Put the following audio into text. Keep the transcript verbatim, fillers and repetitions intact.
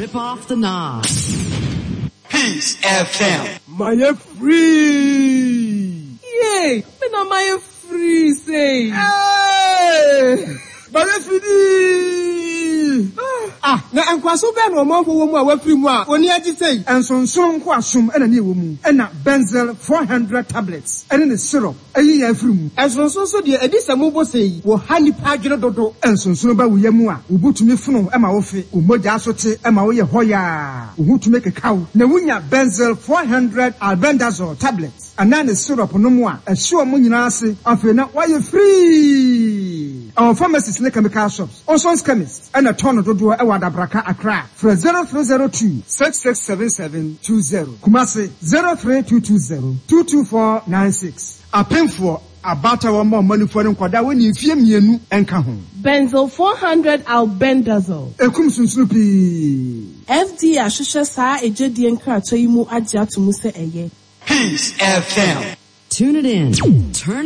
Tip off the knob. Peace F M. My free. Yay! Me na my free say. Hey! My free. Ah, na enkwaso be no manfo wo mu a wa free mu a oni agitei ensonson ko asom ena ne wo mu ena benzel four hundred tablets ena ne syrup ayi ya free mu ensonson so de edi samu sei wo hani pagene dodo ensonson ba wo yamu a ubutumi funu ema wo fe umoja asote ema wo ye hoya uhutume kekaw na wunya benzel four hundred albendazole tablets ana ne syrup no mu a ehwe mo nyina ase afi na wa ye free. Our pharmacists and chemical shops, Oson's chemists, and a ton of dodo ewa dabraka Accra for zero three zero two six six seven seven two zero. Kumasi zero three two two zero two two four nine six. A pin for about our more money for them kwada when you fear me and enka home. Benzel four hundred albendazole. Ekum sunsupi. F D A shusha sa ejedi enkrato yimu adia to muse eye. Peace F M. Tune it in. Turn